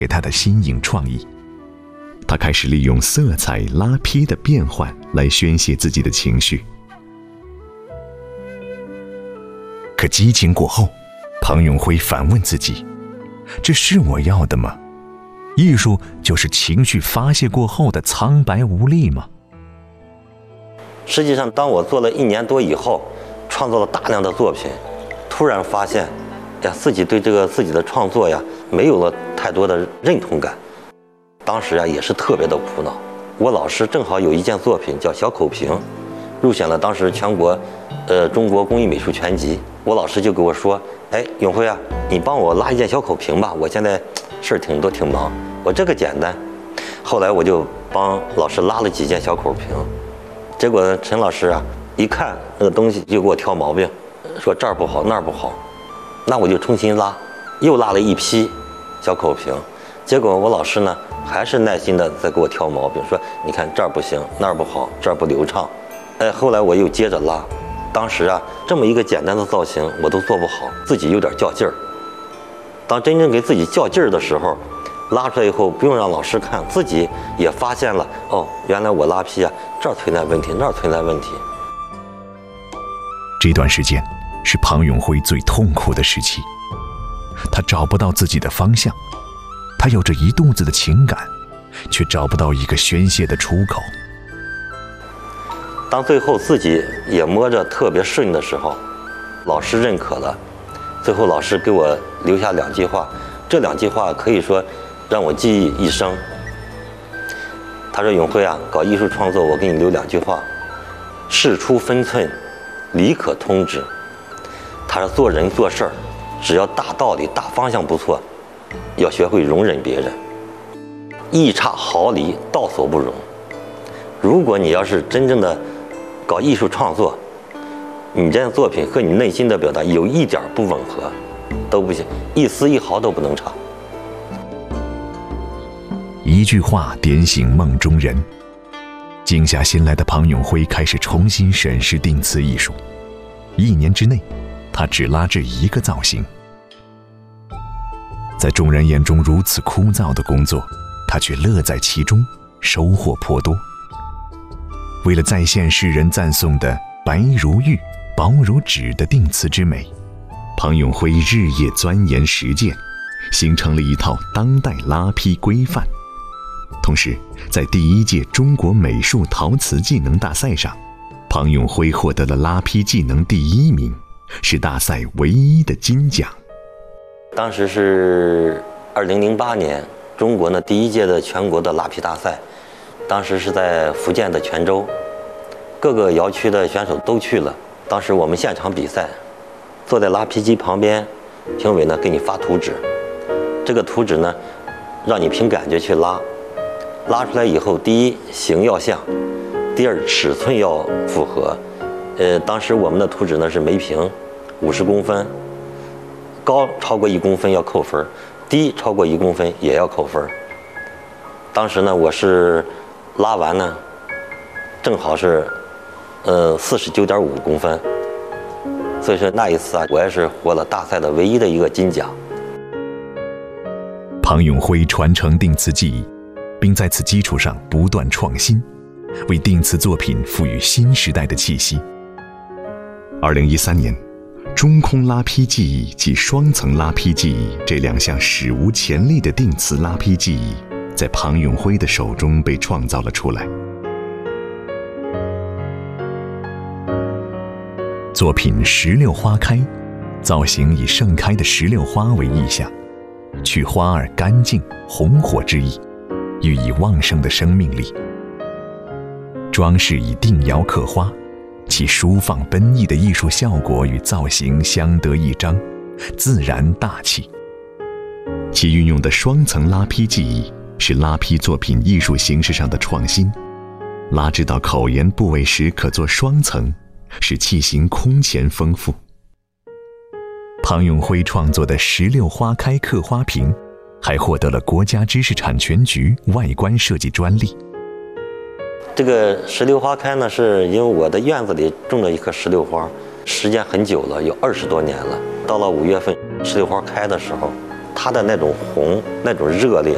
给他的新颖创意。他开始利用色彩、拉坯的变换来宣泄自己的情绪。可激情过后，庞永辉反问自己：这是我要的吗？艺术就是情绪发泄过后的苍白无力吗？ 实际上，当我做了1年多以后，创作了大量的作品，突然发现，自己对自己的创作没有了太多的认同感。当时也是特别的苦恼。我老师正好有一件作品叫《小口瓶》，入选了当时全国中国工艺美术全集。我老师就给我说：“永辉你帮我拉一件小口瓶吧，我现在事儿挺多挺忙。”我这个简单。后来我就帮老师拉了几件小口瓶，结果陈老师一看那个东西就给我挑毛病，说这儿不好那儿不好。那我就重新拉，又拉了一批小口瓶。结果我老师呢还是耐心的在给我挑毛病，说你看这儿不行那儿不好，这儿不流畅。后来我又接着拉。当时这么一个简单的造型我都做不好，自己有点较劲儿。当真正给自己较劲儿的时候，拉出来以后不用让老师看，自己也发现了，原来我拉坯这儿存在问题那儿存在问题。 这段时间是庞永辉最痛苦的时期，他找不到自己的方向，他有着一肚子的情感，却找不到一个宣泄的出口。 当最后自己也摸着特别顺的时候，老师认可了。最后老师给我留下2句话，这2句话可以说让我记忆一生。他说：“永辉搞艺术创作，我给你留2句话：事出分寸，理可通之。”他说做人做事儿，只要大道理、大方向不错，要学会容忍别人。一差毫厘，道所不容。如果你要是真正的搞艺术创作，你这样作品和你内心的表达有一点不吻合，都不行，一丝一毫都不能差。 一句话点醒梦中人。静下心来的庞永辉开始重新审视定瓷艺术。1年之内，他只拉这一个造型。在众人眼中如此枯燥的工作，他却乐在其中，收获颇多。为了再现世人赞颂的白如玉、薄如纸的定瓷之美，庞永辉日夜钻研实践，形成了一套当代拉坯规范。同时，在第1届中国美术陶瓷技能大赛上，庞永辉获得了拉坯技能第1名，是大赛唯一的金奖。 当时是2008年，中国第1届的全国的拉坯大赛，当时是在福建的泉州，各个窑区的选手都去了。当时我们现场比赛，坐在拉坯机旁边，评委呢给你发图纸，这个图纸呢让你凭感觉去拉，拉出来以后，第一形要像，第二尺寸要符合。当时我们的图纸呢是每平50公分，高超过1公分要扣分，低超过1公分也要扣分。当时呢我是拉完呢正好是49.5公分，所以说那一次我也是获了大赛的唯一的一个金奖。 庞永辉传承定瓷技艺，并在此基础上不断创新，为定瓷作品赋予新时代的气息。2013年，中空拉坯技艺及双层拉坯技艺这2项史无前例的定瓷拉坯技艺，在庞永辉的手中被创造了出来。作品石榴花开，造型以盛开的石榴花为意象，取花儿干净红火之意，寓意旺盛的生命力。装饰以定窑刻花，其舒放奔逸的艺术效果与造型相得益彰，自然大气。其运用的双层拉坯技艺是拉坯作品艺术形式上的创新，拉制到口沿部位时可做双层，使器型空前丰富。庞永辉创作的石榴花开刻花瓶还获得了国家知识产权局外观设计专利。 这个石榴花开呢，是因为我的院子里种了一棵石榴花，时间很久了，有20多年了。到了5月份石榴花开的时候，它的那种红，那种热烈，